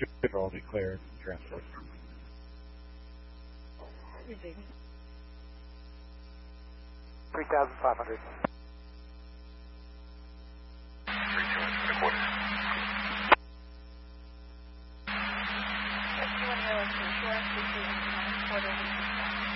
should all be cleared and transport. Receiving. 3,500.